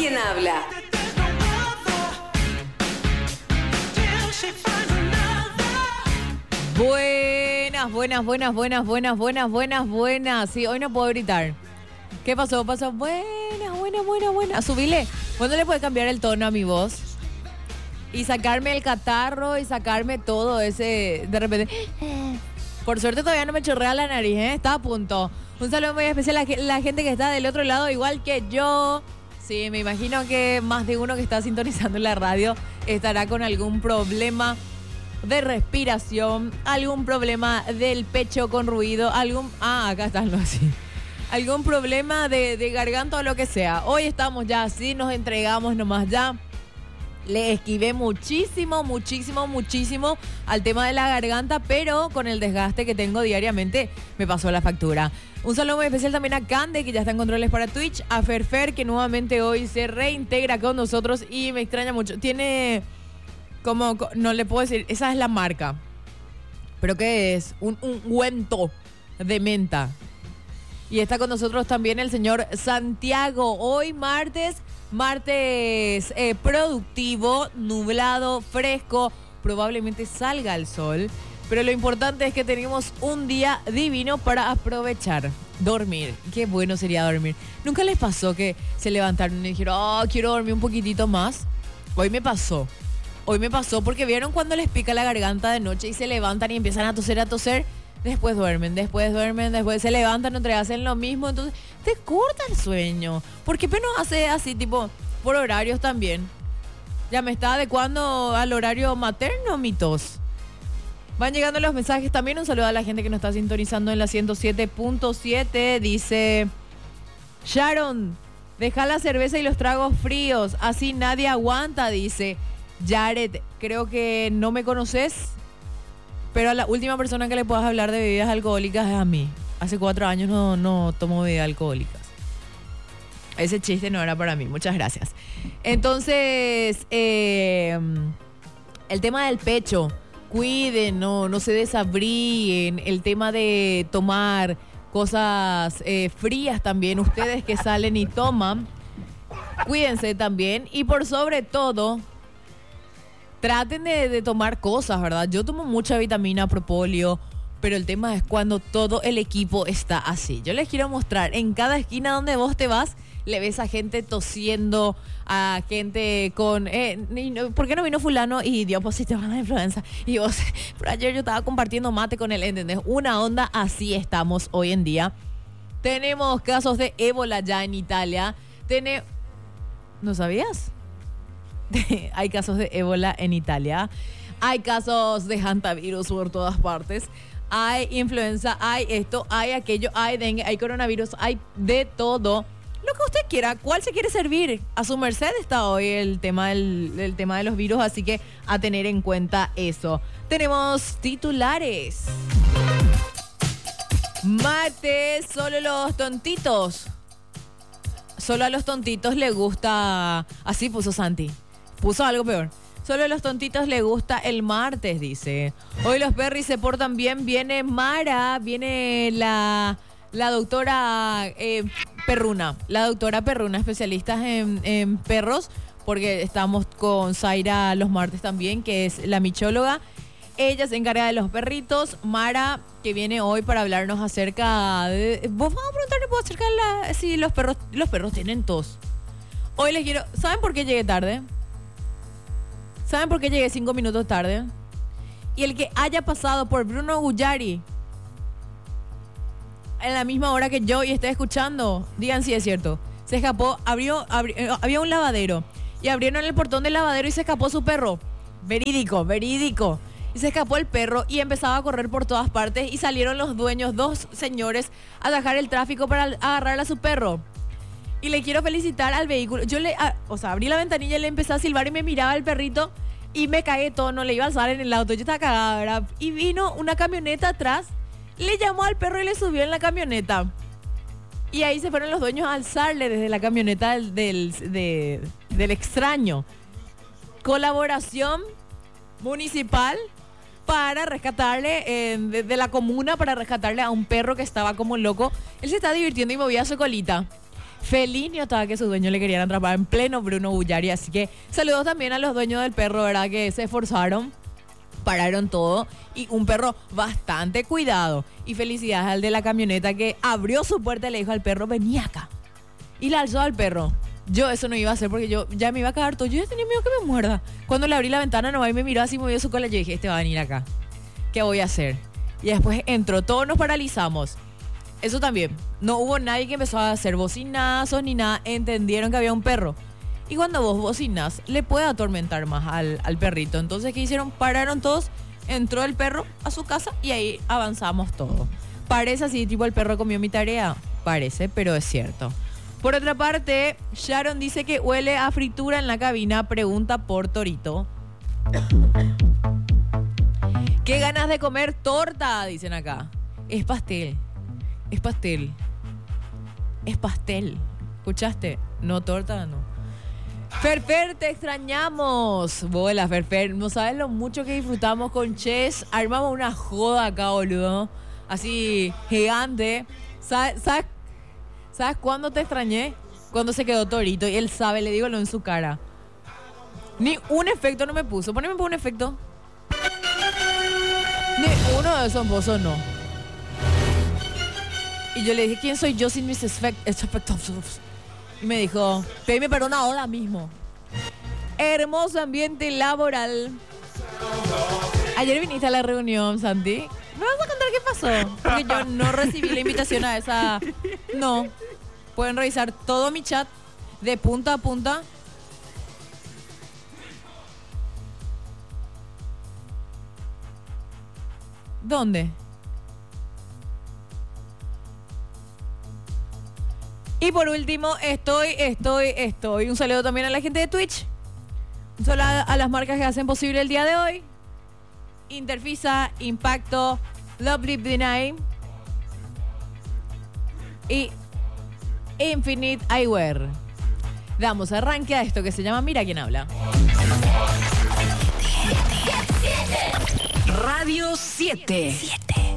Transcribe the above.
quien habla. Buenas. Sí, hoy no puedo gritar. ¿Qué pasó? Buenas. Subile. ¿Cuándo le puede cambiar el tono a mi voz? Y sacarme el catarro y sacarme todo ese... De repente... Por suerte todavía no me chorrea la nariz, ¿eh? Está a punto. Un saludo muy especial a la gente que está del otro lado, igual que yo. Sí, me imagino que más de uno que está sintonizando la radio estará con algún problema de respiración, algún problema del pecho con ruido, acá están los así. Algún problema de garganta o lo que sea. Hoy estamos ya así, nos entregamos nomás ya. Le esquivé muchísimo al tema de la garganta, pero con el desgaste que tengo diariamente me pasó la factura. Un saludo muy especial también a Cande, que ya está en controles para Twitch, a Ferfer, que nuevamente hoy se reintegra con nosotros y me extraña mucho. Tiene como, no le puedo decir, esa es la marca, pero ¿qué es? Un ungüento de menta. Y está con nosotros también el señor Santiago. Hoy martes productivo, nublado, fresco, probablemente salga el sol, pero lo importante es que tenemos un día divino para aprovechar. Dormir, qué bueno sería dormir. ¿Nunca les pasó que se levantaron y dijeron, quiero dormir un poquitito más? Hoy me pasó porque vieron cuando les pica la garganta de noche y se levantan y empiezan a toser. Después duermen, después se levantan, otra vez hacen lo mismo, entonces te corta el sueño. ¿Por qué no hace así, tipo, por horarios también? Ya me está adecuando al horario materno, mi tos. Van llegando los mensajes también. Un saludo a la gente que nos está sintonizando en la 107.7. Dice Sharon, deja la cerveza y los tragos fríos, así nadie aguanta, dice Jared. Creo que no me conoces, pero a la última persona que le puedas hablar de bebidas alcohólicas es a mí. Hace 4 años no tomo bebidas alcohólicas. Ese chiste no era para mí. Muchas gracias. Entonces, el tema del pecho. Cuiden, no se desabríen. El tema de tomar cosas frías también. Ustedes que salen y toman, cuídense también. Y por sobre todo, traten de tomar cosas, ¿verdad? Yo tomo mucha vitamina, propóleo, pero el tema es cuando todo el equipo está así. Yo les quiero mostrar, en cada esquina donde vos te vas, le ves a gente tosiendo, a gente con... ¿por qué no vino fulano y dio positivo a la influenza? Y vos, por ayer yo estaba compartiendo mate con él, ¿entendés? Una onda, así estamos hoy en día. Tenemos casos de ébola ya en Italia. ¿No sabías? Hay casos de ébola en Italia, hay casos de hantavirus por todas partes, hay influenza, hay esto, hay aquello, hay dengue, hay coronavirus, hay de todo. Lo que usted quiera, ¿cuál se quiere servir? A su merced está hoy el tema de los virus, así que a tener en cuenta eso. Tenemos titulares. Mate, solo los tontitos. Solo a los tontitos le gusta... Así puso Santi. Puso algo peor. Solo a los tontitos le gusta el martes, dice. Hoy los perris se portan bien. Viene Mara, viene la doctora Perruna. La doctora Perruna, especialista en perros, porque estamos con Zaira los martes también, que es la michóloga. Ella se encarga de los perritos. Mara, que viene hoy para hablarnos acerca de... Vos vamos a preguntarle acerca de si los perros tienen tos. Hoy les quiero... ¿Saben por qué llegué tarde? ¿Saben por qué llegué 5 minutos tarde? Y el que haya pasado por Bruno Guyari en la misma hora que yo y esté escuchando, digan si es cierto. Se escapó, había un lavadero y abrieron el portón del lavadero y se escapó su perro. Verídico. Y se escapó el perro y empezaba a correr por todas partes y salieron los dueños, 2 señores, a atajar el tráfico para agarrar a su perro. Y le quiero felicitar al vehículo. Yo abrí la ventanilla y le empecé a silbar y me miraba el perrito y me cagué todo, no le iba a alzar en el auto. Yo estaba cagada, ¿verdad? Y vino una camioneta atrás, le llamó al perro y le subió en la camioneta. Y ahí se fueron los dueños a alzarle desde la camioneta del extraño. Colaboración municipal para rescatarle, de la comuna, para rescatarle a un perro que estaba como loco. Él se está divirtiendo y movía su colita. Feliz estaba que sus dueños le querían atrapar en pleno Bruno Bullari. Así que saludos también a los dueños del perro, ¿verdad? Que se esforzaron, pararon todo. Y un perro bastante cuidado. Y felicidades al de la camioneta que abrió su puerta y le dijo al perro, vení acá. Y le alzó al perro. Yo eso no iba a hacer porque yo ya me iba a cagar todo. Yo ya tenía miedo que me muerda. Cuando le abrí la ventana nomás y me miró así, movió su cola. Yo dije, este va a venir acá. ¿Qué voy a hacer? Y después entró, todos nos paralizamos. Eso también, no hubo nadie que empezó a hacer bocinazos ni nada. Entendieron que había un perro. Y cuando vos bocinas, le puede atormentar más al perrito. Entonces, ¿qué hicieron? Pararon todos, entró el perro a su casa y ahí avanzamos todo. Parece así, tipo el perro comió mi tarea. Parece, pero es cierto. Por otra parte, Sharon dice que huele a fritura en la cabina, pregunta por Torito. ¿Qué ganas de comer torta? Dicen acá. Es pastel. Es pastel. Es pastel. ¿Escuchaste? No, torta, no. Ferfer, te extrañamos. Bola, Ferfer. No sabes lo mucho que disfrutamos con Chess. Armamos una joda acá, boludo. Así, gigante. ¿Sabes cuándo te extrañé? Cuando se quedó Torito. Y él sabe, le digo lo en su cara. Ni un efecto no me puso. Poneme un efecto. Ni uno de esos pozos no. Y yo le dije, ¿quién soy yo sin mis efectos? Y me dijo, pedime perdón ahora mismo. Hermoso ambiente laboral. Ayer viniste a la reunión, Santi. ¿Me vas a contar qué pasó? Porque yo no recibí la invitación a esa. No. Pueden revisar todo mi chat de punta a punta. ¿Dónde? Y por último, estoy. Un saludo también a la gente de Twitch. Un saludo a las marcas que hacen posible el día de hoy. Interfisa, Impacto, Lovely Deny y Infinite Eyewear. Damos arranque a esto que se llama Mira quién habla. Radio 7.